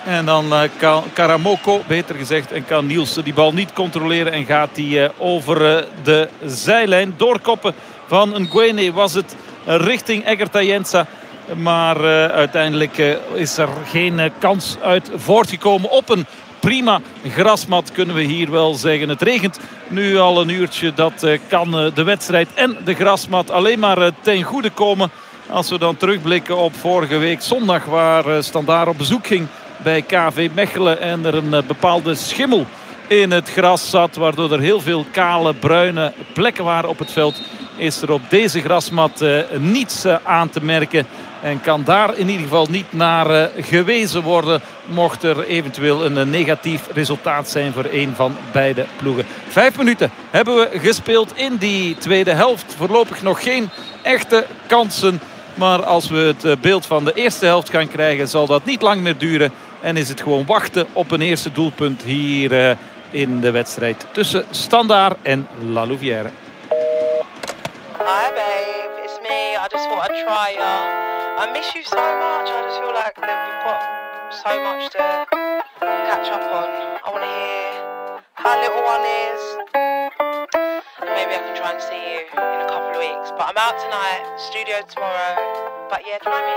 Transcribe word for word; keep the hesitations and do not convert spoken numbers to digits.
En dan uh, kan Karamoko, beter gezegd, en kan Nielsen die bal niet controleren. En gaat die uh, over uh, de zijlijn. Doorkoppen van Nguene was het uh, richting Egerta Jensa. Maar uh, uiteindelijk uh, is er geen uh, kans uit voortgekomen op een prima grasmat, kunnen we hier wel zeggen. Het regent nu al een uurtje. Dat uh, kan uh, de wedstrijd en de grasmat alleen maar uh, ten goede komen. Als we dan terugblikken op vorige week zondag, waar uh, Standaard op bezoek ging bij K V Mechelen. En er een uh, bepaalde schimmel in het gras zat, waardoor er heel veel kale, bruine plekken waren op het veld. Is er op deze grasmat uh, niets uh, aan te merken. En kan daar in ieder geval niet naar uh, gewezen worden. Mocht er eventueel een uh, negatief resultaat zijn voor een van beide ploegen. Vijf minuten hebben we gespeeld in die tweede helft. Voorlopig nog geen echte kansen. Maar als we het uh, beeld van de eerste helft gaan krijgen, zal dat niet lang meer duren. En is het gewoon wachten op een eerste doelpunt hier uh, in de wedstrijd tussen Standaard en La Louvière. Hi babe, it's me. I just thought I'd try you. I miss you so much. I just feel like that we've got so much to catch up on. I want to hear how little one is. And maybe I can try and see you in a couple of weeks. But I'm out tonight, studio tomorrow. But yeah, try me.